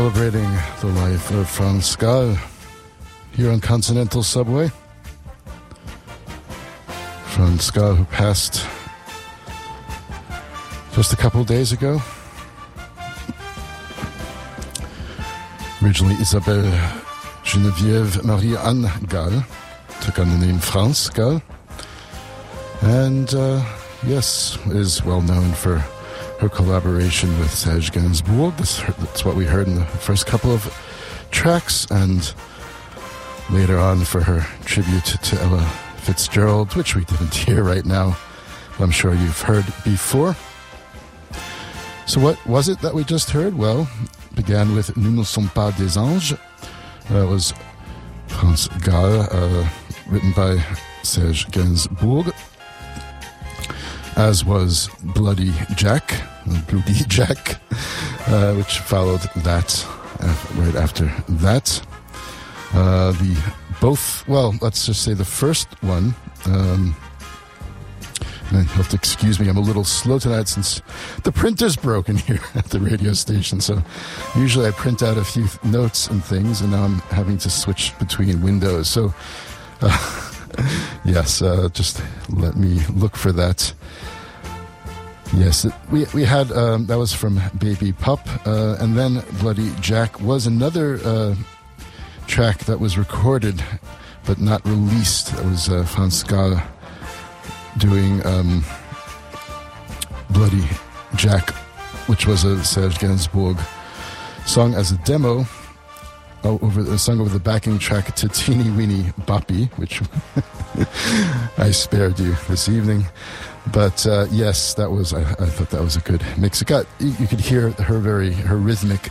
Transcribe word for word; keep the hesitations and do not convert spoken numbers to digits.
Celebrating the life of Franz Gall here on Continental Subway. Franz Gall, who passed just a couple days ago. Originally Isabelle Geneviève Marie-Anne Gall took on the name Franz Gall, and uh, yes, is well known for her collaboration with Serge Gainsbourg. That's what we heard in the first couple of tracks, and later on for her tribute to Ella Fitzgerald, which we didn't hear right now, but I'm sure you've heard before. So what was it that we just heard? Well, it began with Nous ne sommes pas des anges. That was Franz Gall, uh, written by Serge Gainsbourg, as was Bloody Jack, Bloody Jack, uh, which followed that, uh, right after that. Uh, the both, well, let's just say the first one, um, and you'll have to excuse me, I'm a little slow tonight since the printer's broken here at the radio station, so usually I print out a few th- notes and things, and now I'm having to switch between windows, so uh, yes, uh, just let me look for that. Yes, we we had, um, that was from Baby Pup, uh, and then Bloody Jack was another uh, track that was recorded but not released. That was uh, Franz Gall doing um, Bloody Jack, which was a Serge Gainsbourg song as a demo, oh, over the song over the backing track to Teeny Weeny Boppy, which I spared you this evening. But uh, yes, that was. I, I thought that was a good mix. It got you, you could hear her very her rhythmic